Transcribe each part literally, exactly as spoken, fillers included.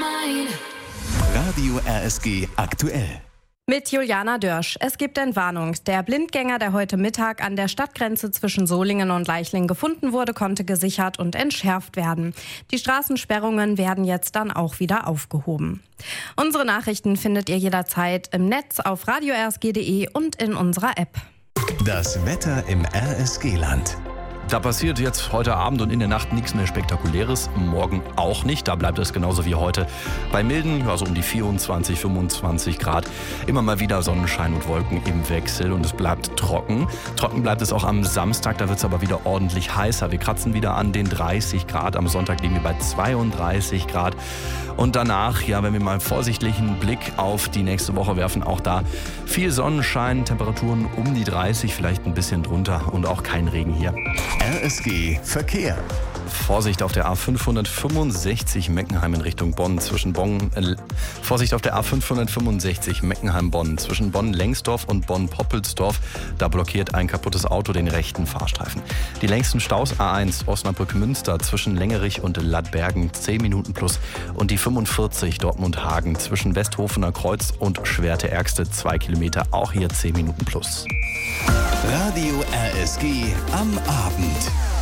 Radio R S G aktuell. Mit Juliana Dörsch. Es gibt Entwarnung. Der Blindgänger, der heute Mittag an der Stadtgrenze zwischen Solingen und Leichlingen gefunden wurde, konnte gesichert und entschärft werden. Die Straßensperrungen werden jetzt dann auch wieder aufgehoben. Unsere Nachrichten findet ihr jederzeit im Netz auf radio r s g punkt d e und in unserer App. Das Wetter im R S G-Land. Da passiert jetzt heute Abend und in der Nacht nichts mehr Spektakuläres. Morgen auch nicht. Da bleibt es genauso wie heute. Bei milden, also um die vierundzwanzig, fünfundzwanzig Grad. Immer mal wieder Sonnenschein und Wolken im Wechsel und es bleibt trocken. Trocken bleibt es auch am Samstag. Da wird es aber wieder ordentlich heißer. Wir kratzen wieder an den dreißig Grad. Am Sonntag liegen wir bei zweiunddreißig Grad. Und danach, ja, wenn wir mal einen vorsichtigen Blick auf die nächste Woche werfen, auch da viel Sonnenschein, Temperaturen um die dreißig, vielleicht ein bisschen drunter und auch kein Regen hier. R S G Verkehr. Vorsicht auf der A fünfhundertfünfundsechzig Meckenheim in Richtung Bonn zwischen Bonn äh, Vorsicht auf der A fünfhundertfünfundsechzig Meckenheim-Bonn zwischen Bonn-Lengsdorf und Bonn-Poppelsdorf. Da blockiert ein kaputtes Auto den rechten Fahrstreifen. Die längsten Staus A eins Osnabrück-Münster zwischen Längerich und Lattbergen zehn Minuten plus und die fünfundvierzig Dortmund-Hagen zwischen Westhofener Kreuz und Schwerte-Ärgste zwei Kilometer, auch hier zehn Minuten plus. Radio R S G am Abend.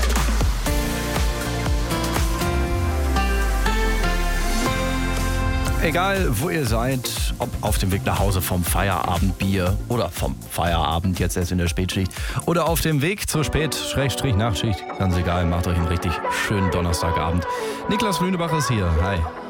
Egal, wo ihr seid, ob auf dem Weg nach Hause vom Feierabendbier oder vom Feierabend jetzt erst in der Spätschicht oder auf dem Weg zur Spät-Nachtschicht, ganz egal, macht euch einen richtig schönen Donnerstagabend. Niklas Lünebach ist hier, hi.